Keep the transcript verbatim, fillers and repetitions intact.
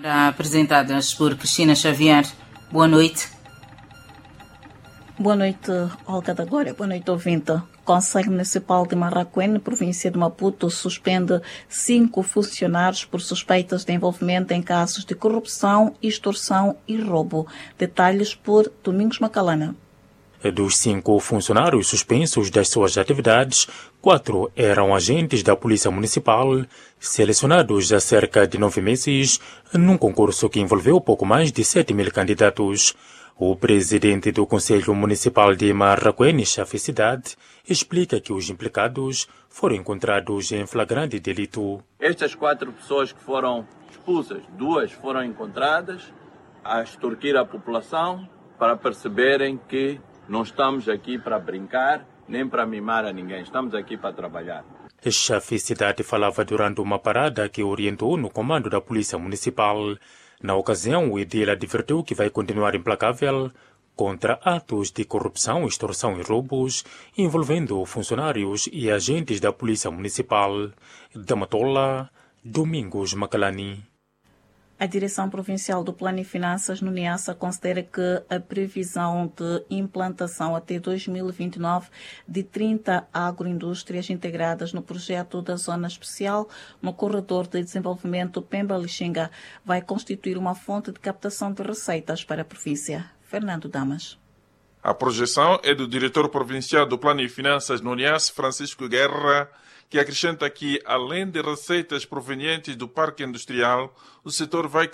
Apresentadas por Cristina Xavier. Boa noite. Boa noite, Olga da Glória. Boa noite, ouvinte. O Conselho Municipal de Marraquém, província de Maputo, suspende cinco funcionários por suspeitas de envolvimento em casos de corrupção, extorsão e roubo. Detalhes por Domingos Macalana. Dos cinco funcionários suspensos das suas atividades, quatro eram agentes da Polícia Municipal, selecionados há cerca de nove meses, num concurso que envolveu pouco mais de sete mil candidatos. O presidente do Conselho Municipal de Marraquém, Chafe Cidade, explica que os implicados foram encontrados em flagrante delito. Estas quatro pessoas que foram expulsas, duas foram encontradas a extorquir a população para perceberem que não estamos aqui para brincar, nem para mimar a ninguém. Estamos aqui para trabalhar. Chafe Cidade falava durante uma parada que orientou no comando da Polícia Municipal. Na ocasião, o edil advertiu que vai continuar implacável contra atos de corrupção, extorsão e roubos envolvendo funcionários e agentes da Polícia Municipal. Da Matola, Domingos Macalani. A Direção Provincial do Plano e Finanças, no Niassa, considera que a previsão de implantação até dois mil e vinte e nove de trinta agroindústrias integradas no projeto da Zona Especial no Corredor de Desenvolvimento Pemba-Lixinga vai constituir uma fonte de captação de receitas para a província. Fernando Damas. A projeção é do diretor provincial do Plano e Finanças no Niassa, Francisco Guerra, que acrescenta que, além de receitas provenientes do parque industrial, o setor vai